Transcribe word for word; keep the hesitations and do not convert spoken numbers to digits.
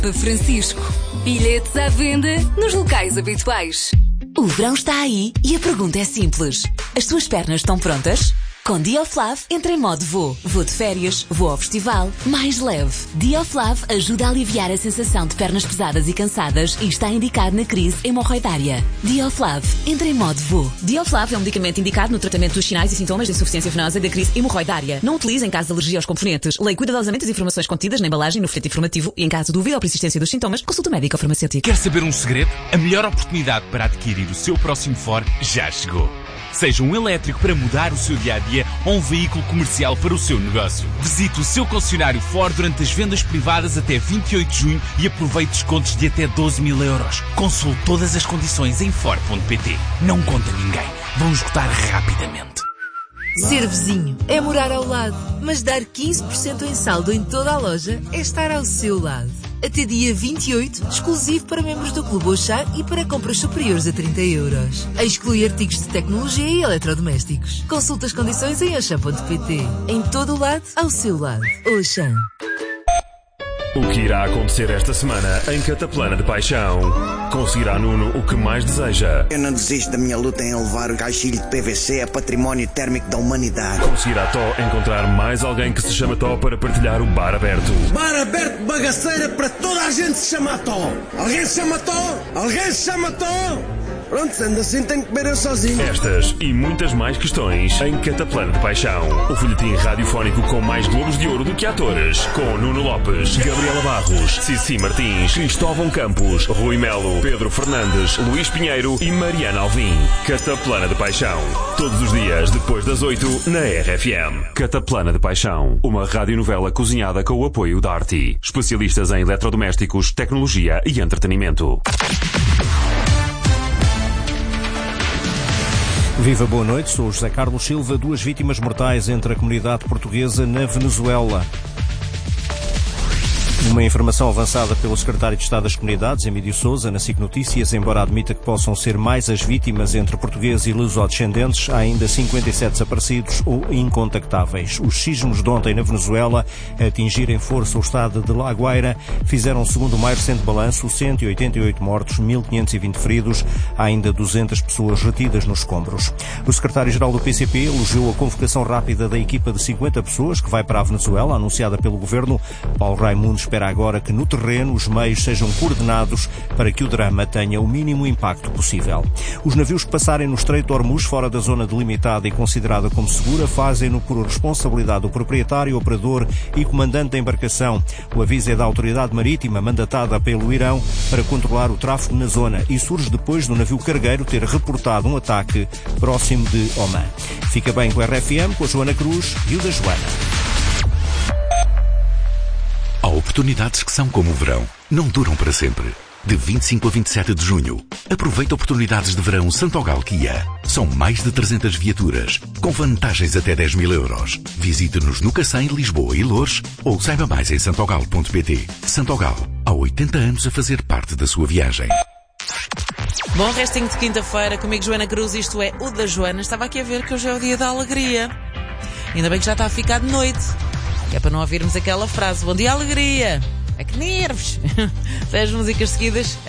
Papa Francisco. Bilhetes à venda nos locais habituais. O verão está aí e a pergunta é simples. As suas pernas estão prontas? Com Dioflav, entra em modo voo. Voo de férias, voo ao festival, mais leve. Dioflav ajuda a aliviar a sensação de pernas pesadas e cansadas e está indicado na crise hemorroidária. Dioflav, entra em modo voo. Dioflav é um medicamento indicado no tratamento dos sinais e sintomas de insuficiência venosa e da crise hemorroidária. Não utilize em caso de alergia aos componentes. Leia cuidadosamente as informações contidas na embalagem e no folheto informativo e em caso de dúvida ou persistência dos sintomas, consulte o médico ou farmacêutico. Quer saber um segredo? A melhor oportunidade para adquirir o seu próximo Ford já chegou. Seja um elétrico para mudar o seu dia-a-dia ou um veículo comercial para o seu negócio. Visite o seu concessionário Ford durante as vendas privadas até vinte e oito de junho e aproveite descontos de até doze mil euros. Consulte todas as condições em Ford ponto pt. Não conta a ninguém. Vão esgotar rapidamente. Ser vizinho é morar ao lado, mas dar quinze por cento em saldo em toda a loja é estar ao seu lado. Até dia vinte e oito, exclusivo para membros do Clube Auchan e para compras superiores a trinta euros. A excluir artigos de tecnologia e eletrodomésticos. Consulte as condições em auchan ponto pt. Em todo o lado, ao seu lado. Auchan. O que irá acontecer esta semana em Cataplana de Paixão? Conseguirá Nuno o que mais deseja? Eu não desisto da minha luta em elevar o caixilho de P V C a património térmico da humanidade. Conseguirá Tó encontrar mais alguém que se chama Tó para partilhar o bar aberto? Bar aberto bagaceira para toda a gente se chama Tó. Alguém se chama Tó? Alguém se chama Tó? Pronto, sendo assim tenho que beber eu sozinho. Estas e muitas mais questões em Cataplana de Paixão. O folhetim radiofónico com mais globos de ouro do que atores. Com Nuno Lopes, Gabriela Barros, Cici Martins, Cristóvão Campos, Rui Melo, Pedro Fernandes, Luís Pinheiro e Mariana Alvim. Cataplana de Paixão. Todos os dias depois das oito na R F M. Cataplana de Paixão. Uma radionovela cozinhada com o apoio da Arti. Especialistas em eletrodomésticos, tecnologia e entretenimento. Viva, boa noite. Sou José Carlos Silva. Duas vítimas mortais entre a comunidade portuguesa na Venezuela. Uma informação avançada pelo secretário de Estado das Comunidades, Emílio Sousa, na SIC Notícias, embora admita que possam ser mais as vítimas entre portugueses e lusodescendentes, há ainda cinquenta e sete desaparecidos ou incontactáveis. Os sismos de ontem na Venezuela a atingirem força o estado de La Guaira fizeram, segundo o mais recente balanço, cento e oitenta e oito mortos, mil quinhentos e vinte feridos, há ainda duzentas pessoas retidas nos escombros. O secretário-geral do P C P elogiou a convocação rápida da equipa de cinquenta pessoas que vai para a Venezuela, anunciada pelo governo. Paulo Raimundo espera agora que no terreno os meios sejam coordenados para que o drama tenha o mínimo impacto possível. Os navios que passarem no Estreito de Hormuz, fora da zona delimitada e considerada como segura, fazem-no por responsabilidade do proprietário, operador e comandante da embarcação. O aviso é da autoridade marítima mandatada pelo Irão para controlar o tráfego na zona e surge depois do navio cargueiro ter reportado um ataque próximo de Oman. Fica bem com a R F M, com a Joana Cruz e o da Joana. Há oportunidades que são como o verão. Não duram para sempre. De vinte e cinco a vinte e sete de junho, aproveita oportunidades de verão Santogal Kia. São mais de trezentas viaturas, com vantagens até dez mil euros. Visite-nos no Cacém, Lisboa e Loures, ou saiba mais em santogal ponto pt. Santogal, há oitenta anos a fazer parte da sua viagem. Bom restinho de quinta-feira, comigo Joana Cruz, isto é o da Joana. Estava aqui a ver que hoje é o dia da alegria. Ainda bem que já está a ficar de noite. É para não ouvirmos aquela frase, bom dia alegria, é que nervos. Dez músicas seguidas,